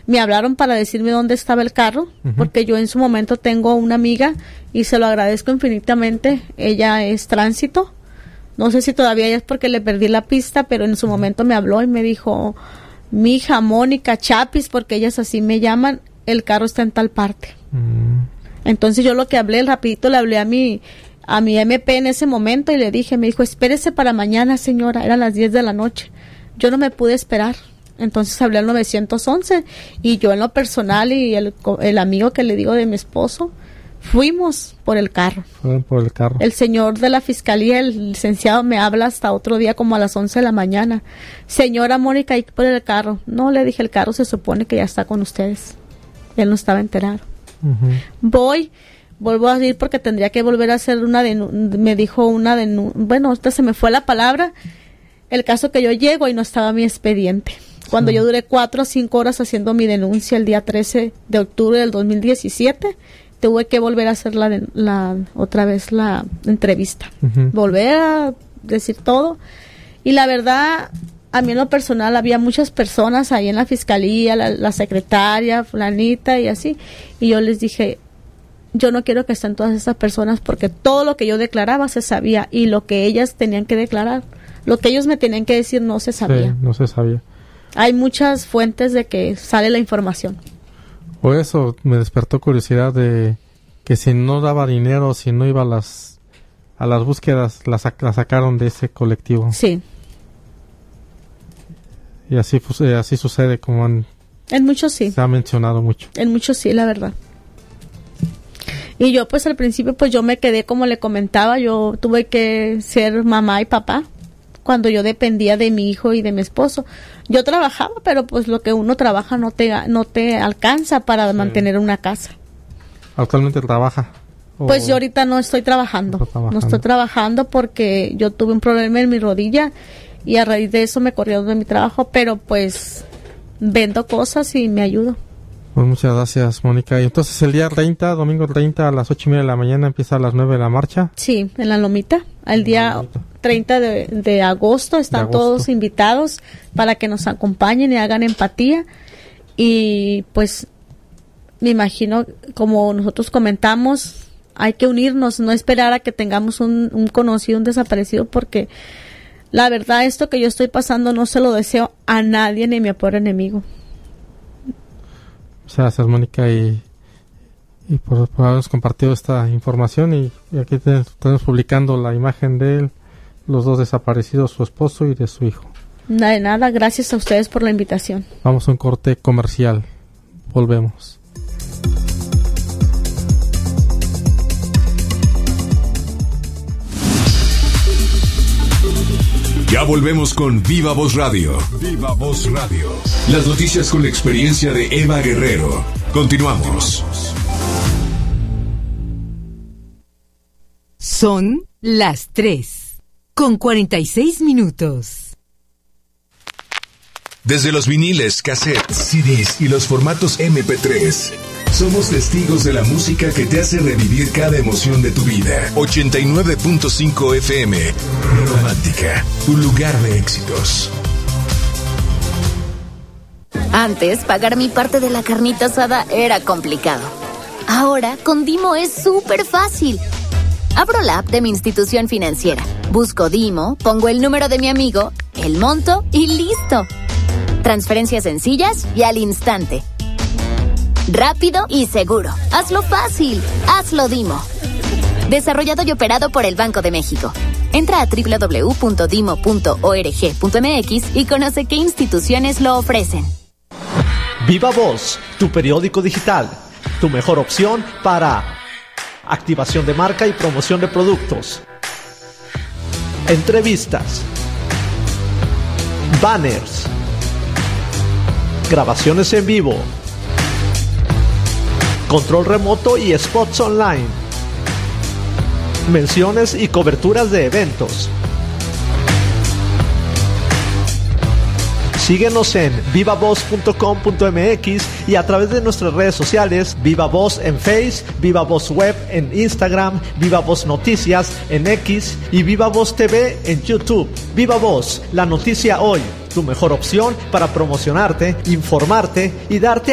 Me hablaron para decirme dónde estaba el carro, porque yo en su momento tengo una amiga y se lo agradezco infinitamente. Ella es Tránsito. No sé si todavía es porque le perdí la pista, pero en su momento me habló y me dijo, mi hija Mónica Chapis, porque ellas así me llaman, el carro está en tal parte. Entonces yo lo que hablé, rapidito le hablé a mi MP en ese momento y le dije, me dijo, espérese para mañana, señora, eran las 10 de la noche. Yo no me pude esperar. Entonces hablé al 911 y yo en lo personal y el amigo que le digo de mi esposo, fuimos por el carro. Fueron por el carro. El señor de la fiscalía, el licenciado, me habla hasta otro día como a las 11 de la mañana. Señora Mónica, hay que por el carro. No, le dije, el carro se supone que ya está con ustedes. Él no estaba enterado. Vuelvo a ir porque tendría que volver a hacer una denuncia. Me dijo una denuncia. Bueno, ahorita se me fue la palabra. El caso que yo llego y no estaba mi expediente. Cuando yo duré 4 o 5 horas haciendo mi denuncia el día 13 de octubre del 2017, tuve que volver a hacer otra vez la entrevista. Volver a decir todo. Y la verdad, a mí en lo personal había muchas personas ahí en la fiscalía, la secretaria, fulanita y así. Y yo les dije, yo no quiero que estén todas estas personas porque todo lo que yo declaraba se sabía y lo que ellas tenían que declarar, lo que ellos me tenían que decir no se sabía. Sí, no se sabía. Hay muchas fuentes de que sale la información. Por eso me despertó curiosidad de que si no daba dinero, si no iba a las búsquedas, la sacaron de ese colectivo. Sí. Y así sucede como en muchos sí. Se ha mencionado mucho. En muchos sí, la verdad. Y yo pues al principio pues yo me quedé como le comentaba, yo tuve que ser mamá y papá cuando yo dependía de mi hijo y de mi esposo. Yo trabajaba, pero pues lo que uno trabaja no te alcanza para mantener una casa. ¿Actualmente trabaja? Pues yo ahorita no estoy trabajando. No estoy trabajando porque yo tuve un problema en mi rodilla y a raíz de eso me corrieron de mi trabajo, pero pues vendo cosas y me ayudo. Pues muchas gracias, Mónica. Y entonces el día 30, domingo 30 a las 8:30 de la mañana empieza a las 9 la marcha. Sí, en la Lomita. El día 30 de agosto están todos invitados para que nos acompañen y hagan empatía. Y pues me imagino, como nosotros comentamos, hay que unirnos, no esperar a que tengamos un conocido, un desaparecido, porque la verdad esto que yo estoy pasando no se lo deseo a nadie ni a mi peor enemigo. Muchas gracias, Mónica, y por habernos compartido esta información. Y aquí estamos publicando la imagen de los dos desaparecidos, su esposo y de su hijo. De nada, gracias a ustedes por la invitación. Vamos a un corte comercial. Volvemos. Ya volvemos con Viva Voz Radio. Viva Voz Radio. Las noticias con la experiencia de Eva Guerrero. Continuamos. Son las 3:46. Desde los viniles, cassettes, CDs y los formatos MP3, somos testigos de la música que te hace revivir cada emoción de tu vida. 89.5 FM. Romántica, tu lugar de éxitos. Antes, pagar mi parte de la carnita asada era complicado. Ahora, con Dimo es súper fácil. Abro la app de mi institución financiera, busco Dimo, pongo el número de mi amigo, el monto y listo. Transferencias sencillas y al instante. Rápido y seguro. Hazlo fácil. Hazlo Dimo. Desarrollado y operado por el Banco de México. Entra a www.dimo.org.mx y conoce qué instituciones lo ofrecen. Viva Voz, tu periódico digital. Tu mejor opción para activación de marca y promoción de productos. Entrevistas. Banners. Grabaciones en vivo. Control remoto y spots online. Menciones y coberturas de eventos. Síguenos en vivavoz.com.mx y a través de nuestras redes sociales, Viva Voz en Face, Viva Voz Web en Instagram, Viva Voz Noticias en X y Viva Voz TV en YouTube. Viva Voz, la noticia hoy, tu mejor opción para promocionarte, informarte y darte